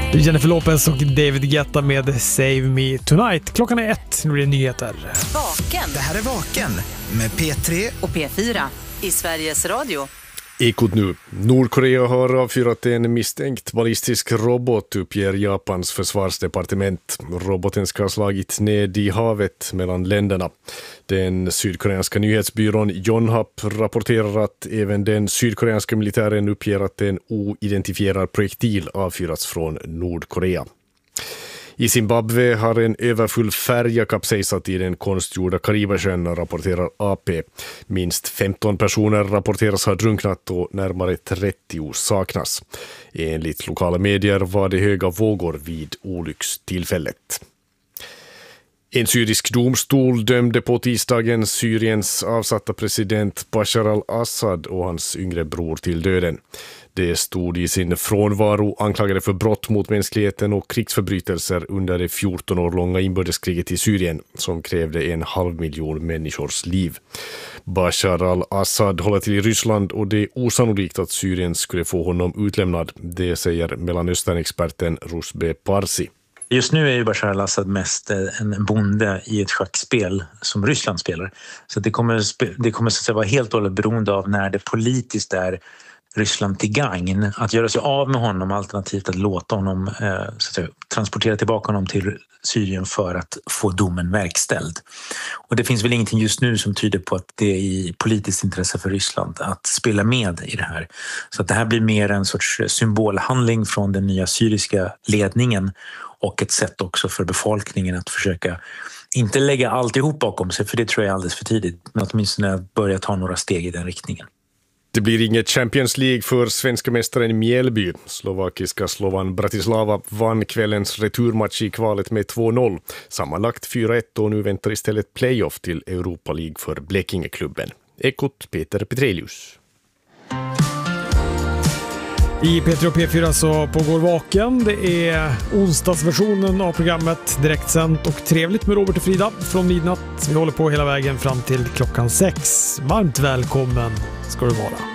Jennifer Lopez och David Guetta med Save Me Tonight. Klockan är 1, nu blir det nyheter. Vaken. Det här är Vaken med P3 och P4 i Sveriges Radio. Ekot nu. Nordkorea har avfyrat en misstänkt ballistisk robot, uppger Japans försvarsdepartement. Roboten ska ha slagit ned i havet mellan länderna. Den sydkoreanska nyhetsbyrån Yonhap rapporterar att även den sydkoreanska militären uppger att en oidentifierad projektil avfyrats från Nordkorea. I Zimbabwe har en överfull färja kapsejsat i den konstgjorda Karibasjön, rapporterar AP. Minst 15 personer rapporteras ha drunknat och närmare 30 saknas. Enligt lokala medier var det höga vågor vid olyckstillfället. En syrisk domstol dömde på tisdagen Syriens avsatta president Bashar al-Assad och hans yngre bror till döden. Det stod i sin frånvaro anklagade för brott mot mänskligheten och krigsförbrytelser under det 14 år långa inbördeskriget i Syrien som krävde 500 000 människors liv. Bashar al-Assad håller till i Ryssland och det är osannolikt att Syrien skulle få honom utlämnad. Det säger Mellanöstern-experten Rusbe Parsi. Just nu är ju Bashar al-Assad mest en bonde i ett schackspel som Ryssland spelar. Så det kommer så att säga vara helt och hållet beroende av när det politiskt är Ryssland till gagn. Att göra sig av med honom alternativt att låta honom så att säga, transportera tillbaka honom till Syrien för att få domen verkställd. Och det finns väl ingenting just nu som tyder på att det är i politiskt intresse för Ryssland att spela med i det här. Så att det här blir mer en sorts symbolhandling från den nya syriska ledningen och ett sätt också för befolkningen att försöka inte lägga alltihop bakom sig, för det tror jag är alldeles för tidigt, men åtminstone börja ta några steg i den riktningen. Det blir inget Champions League för svenska mästaren Mjällby. Slovakiska Slovan Bratislava vann kvällens returmatch i kvalet med 2-0. Sammanlagt 4-1 och nu väntar istället playoff till Europa League för Blekingeklubben. Ekot Peter Petrelius. I P3 och P4 så pågår Vaken. Det är onsdagsversionen av programmet, direktsänt och trevligt med Robert och Frida från midnatt. Vi håller på hela vägen fram till klockan 6. Varmt välkommen ska du vara.